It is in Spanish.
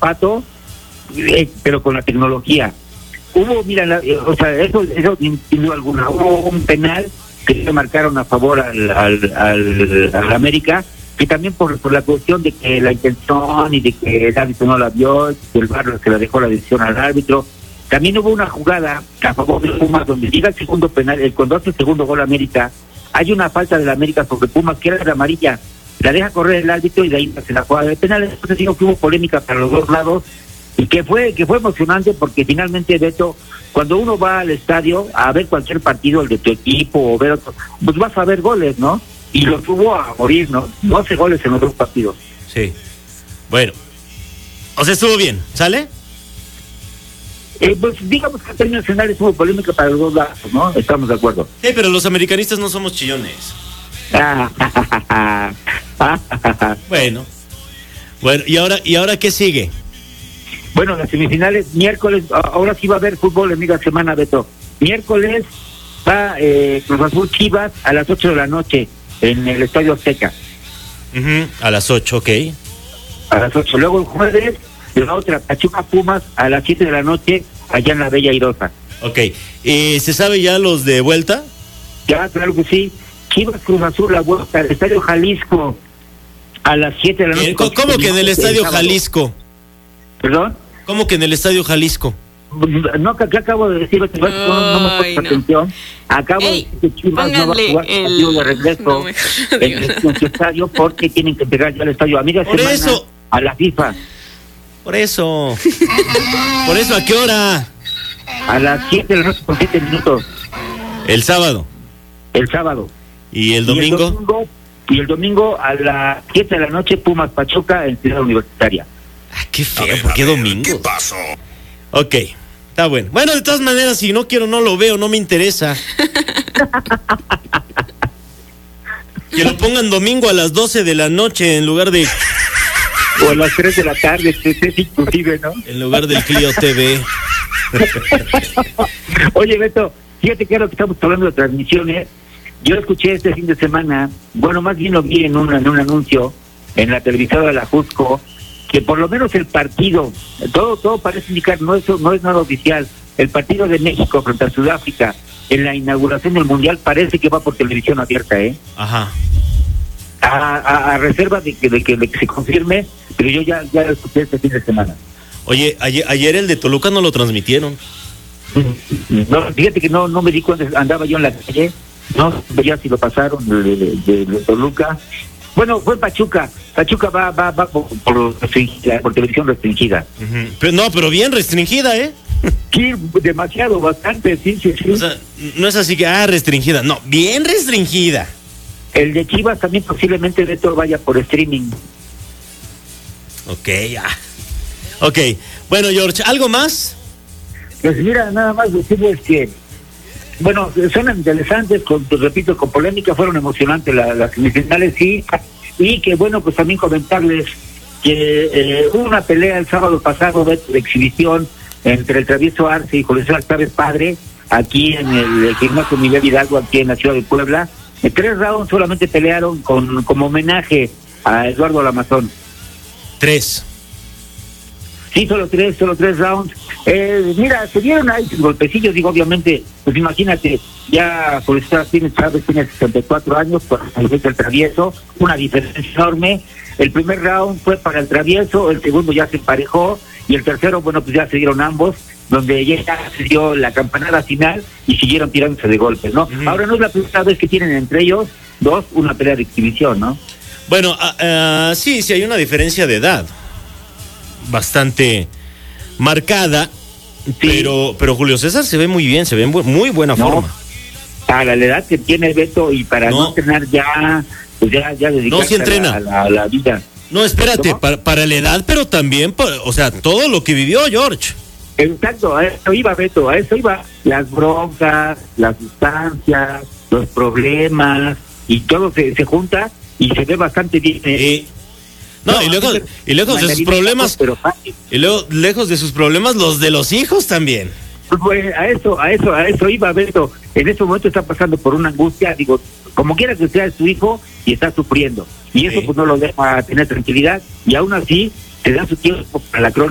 zapato, pero con la tecnología. Hubo, mira, eso sin duda alguna, hubo un penal que le marcaron a favor al América, que también por la cuestión de que la intención y de que el árbitro no la vio, que el VAR se la dejó la decisión al árbitro. También hubo una jugada a favor de Pumas donde llega el segundo penal, cuando hace el segundo gol América, hay una falta de la América sobre Pumas que era de amarilla, la deja correr el árbitro y de ahí se la juega de penal. Entonces digo que hubo polémica para los dos lados y que fue emocionante porque finalmente, Beto, cuando uno va al estadio a ver cualquier partido, el de tu equipo o ver otro, pues vas a ver goles, ¿no? Y los tuvo a morir, ¿no? 12 goles en los dos partidos. Sí. Bueno. O sea, estuvo bien, ¿sale? Pues digamos que en términos generales hubo polémica para los dos lados, ¿no? Estamos de acuerdo. Sí, pero los americanistas no somos chillones. Bueno, ¿y ahora qué sigue? Bueno, las semifinales, miércoles, ahora sí va a haber fútbol en media semana, Beto. Miércoles va Cruz Azul Chivas a las 8 de la noche en el Estadio Azteca. A las 8, ok. A las 8. Luego el jueves, la otra, Pachuca Pumas a las 7 de la noche allá en la Bella Airosa. Ok. ¿Se sabe ya los de vuelta? Ya, claro que sí. Chivas Cruz Azul, la vuelta al Estadio Jalisco a las 7 de la noche. ¿Cómo que en el Estadio Jalisco? ¿Perdón? ¿Cómo que en el Estadio Jalisco? No, que acabo de decir, no me pones atención. Acabo de decir que Chivas no va a jugar partido de regreso en su estadio porque tienen que pegar ya al estadio a media semana eso, a la FIFA. Por eso, ¿a qué hora? A las 7 de la noche con 7 minutos. ¿El sábado? El sábado. ¿Y el domingo? Y el domingo a las 7 de la noche Pumas Pachuca en Ciudad Universitaria. Qué feo, ¿por qué domingo? ¿Qué pasó? Ok, está bueno. Bueno, de todas maneras, si no quiero, no lo veo, no me interesa. Que lo pongan domingo a las 12 de la noche en lugar de... O a las 3 de la tarde, es inclusive, ¿no? En lugar del Clio TV. Oye, Beto, fíjate que ahora que estamos hablando de transmisiones, yo escuché este fin de semana, bueno, más bien lo vi en un anuncio en la televisora de la Jusco, que por lo menos el partido, todo parece indicar, no es nada oficial, el partido de México frente a Sudáfrica en la inauguración del Mundial parece que va por televisión abierta, Ajá. A reserva de que se confirme, pero yo ya lo escuché este fin de semana. Oye, ayer el de Toluca no lo transmitieron. No, fíjate que no me di cuenta, andaba yo en la calle, no veía si lo pasaron de Toluca. Bueno, fue Pachuca va por televisión restringida. Pero bien restringida, Sí, demasiado, bastante, sí. O sea, no es así que, restringida, no, bien restringida. El de Chivas también posiblemente Beto vaya por streaming. Ok, bueno, George, ¿algo más? Pues mira, nada más decirles que, bueno, son interesantes, repito, con polémica, fueron emocionantes las semifinales, sí, y que bueno, pues también comentarles que hubo una pelea el sábado pasado de exhibición entre el Travieso Arce y Julio César Chávez Padre, aquí en el gimnasio Miguel Hidalgo, aquí en la ciudad de Puebla. En 3 rounds solamente pelearon como homenaje a Eduardo Lamazón. 3. Sí, solo tres rounds. Mira, se dieron ahí golpecillos, digo, obviamente, pues imagínate, ya Julio César Chávez tiene 64 años, por el Travieso, una diferencia enorme. El primer round fue para el Travieso, el segundo ya se emparejó, y el tercero, bueno, pues ya se dieron ambos, donde ya se dio la campanada final y siguieron tirándose de golpes, ¿no? Ahora no es la primera vez que tienen entre ellos dos una pelea de exhibición, ¿no? Bueno, sí hay una diferencia de edad bastante marcada, sí. Pero Julio César se ve muy bien, se ve en muy buena forma. A la edad que tiene Beto y para no entrenar ya, pues ya dedicarse no, sí entrena. A la vida. No, espérate, para la edad, pero también, o sea, todo lo que vivió George. Exacto, a eso iba Beto, a eso iba. Las broncas, las sustancias, los problemas, y todo se junta y se ve bastante bien. Y lejos de sus problemas, y luego lejos de sus problemas, los de los hijos también. Pues a eso iba Beto. En este momento está pasando por una angustia, digo, como quiera que sea su hijo, y está sufriendo. Y eso pues no lo deja tener tranquilidad, y aún así te da su tiempo para la crónica.